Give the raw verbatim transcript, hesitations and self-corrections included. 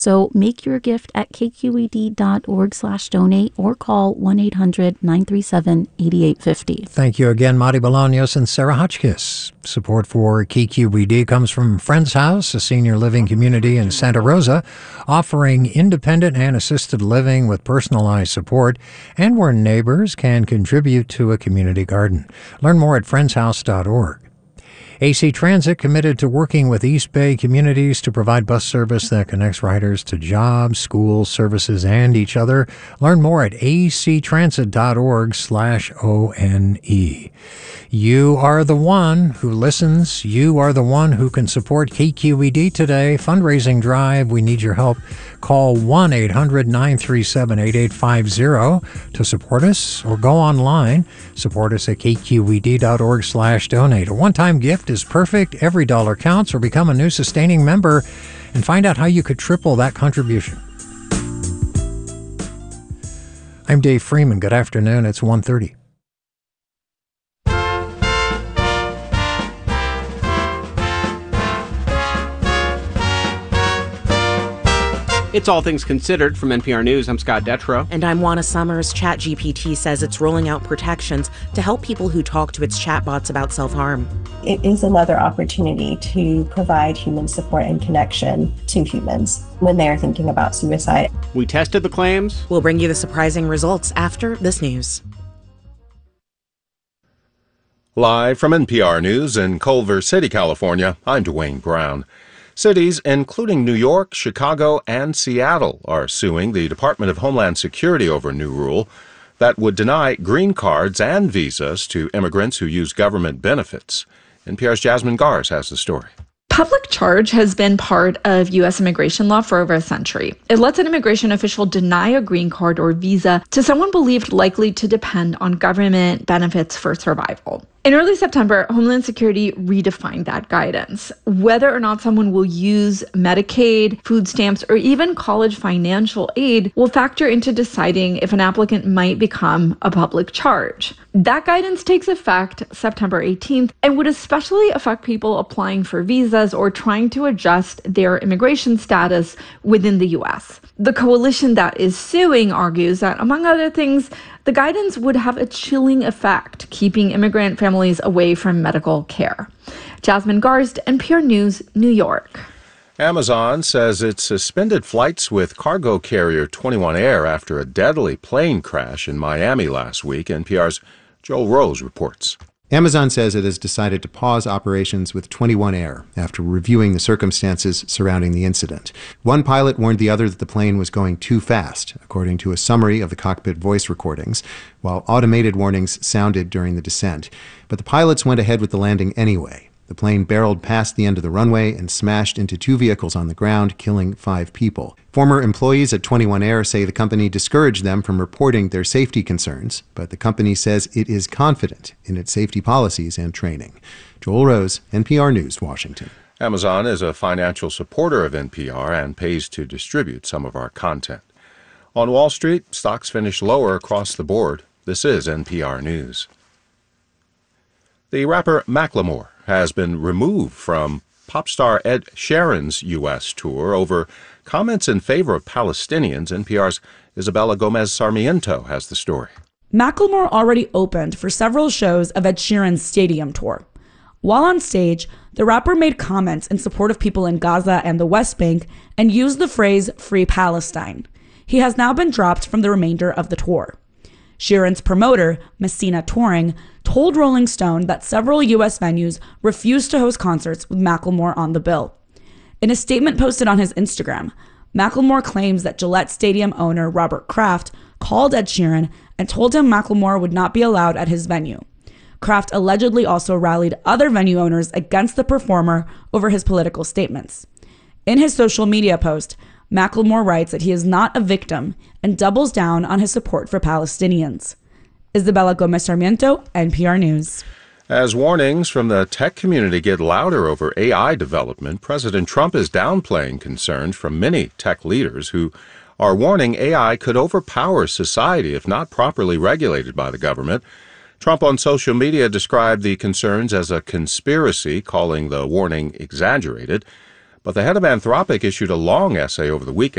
So make your gift at kqed.org slash donate or call one eight hundred nine three seven eight eight five zero. Thank you again, Marty Bolaños and Sarah Hotchkiss. Support for K Q E D comes from Friends House, a senior living community in Santa Rosa, offering independent and assisted living with personalized support, and where neighbors can contribute to a community garden. Learn more at friends house dot org. A C Transit committed to working with East Bay communities to provide bus service that connects riders to jobs, schools, services, and each other. Learn more at actransit.org slash O-N-E. You are the one who listens. You are the one who can support K Q E D today. Fundraising drive. We need your help. Call one eight hundred nine three seven eight eight five zero to support us, or go online. Support us at kqed.org slash donate. A one-time gift is perfect. Every dollar counts. Or become a new sustaining member and find out how you could triple that contribution. I'm Dave Freeman. Good afternoon. It's one thirty. It's All Things Considered from N P R News. I'm Scott Detrow. And I'm Juana Summers. ChatGPT says it's rolling out protections to help people who talk to its chatbots about self-harm. It is another opportunity to provide human support and connection to humans when they are thinking about suicide. We tested the claims. We'll bring you the surprising results after this news. Live from N P R News in Culver City, California, I'm Dwayne Brown. Cities, including New York, Chicago, and Seattle, are suing the Department of Homeland Security over a new rule that would deny green cards and visas to immigrants who use government benefits. N P R's Jasmine Gars has the story. Public charge has been part of U S immigration law for over a century. It lets an immigration official deny a green card or visa to someone believed likely to depend on government benefits for survival. In early September, Homeland Security redefined that guidance. Whether or not someone will use Medicaid, food stamps, or even college financial aid will factor into deciding if an applicant might become a public charge. That guidance takes effect September eighteenth and would especially affect people applying for visas or trying to adjust their immigration status within the U S. The coalition that is suing argues that, among other things, the guidance would have a chilling effect, keeping immigrant families away from medical care. Jasmine Garst, N P R News, New York. Amazon says it suspended flights with cargo carrier twenty-one Air after a deadly plane crash in Miami last week. N P R's Joel Rose reports. Amazon says it has decided to pause operations with twenty-one Air after reviewing the circumstances surrounding the incident. One pilot warned the other that the plane was going too fast, according to a summary of the cockpit voice recordings, while automated warnings sounded during the descent. But the pilots went ahead with the landing anyway. The plane barreled past the end of the runway and smashed into two vehicles on the ground, killing five people. Former employees at twenty-one Air say the company discouraged them from reporting their safety concerns, but the company says it is confident in its safety policies and training. Joel Rose, N P R News, Washington. Amazon is a financial supporter of N P R and pays to distribute some of our content. On Wall Street, stocks finished lower across the board. This is N P R News. The rapper Macklemore has been removed from pop star Ed Sheeran's U S tour over comments in favor of Palestinians. N P R's Isabella Gomez Sarmiento has the story. Macklemore already opened for several shows of Ed Sheeran's stadium tour. While on stage, the rapper made comments in support of people in Gaza and the West Bank and used the phrase "Free Palestine." He has now been dropped from the remainder of the tour. Sheeran's promoter, Messina Touring, told Rolling Stone that several U S venues refused to host concerts with Macklemore on the bill. In a statement posted on his Instagram, Macklemore claims that Gillette Stadium owner Robert Kraft called Ed Sheeran and told him Macklemore would not be allowed at his venue. Kraft allegedly also rallied other venue owners against the performer over his political statements. In his social media post, Macklemore writes that he is not a victim and doubles down on his support for Palestinians. Isabella Gomez Sarmiento, N P R News. As warnings from the tech community get louder over A I development, President Trump is downplaying concerns from many tech leaders who are warning A I could overpower society if not properly regulated by the government. Trump on social media described the concerns as a conspiracy, calling the warning exaggerated. But the head of Anthropic issued a long essay over the weekend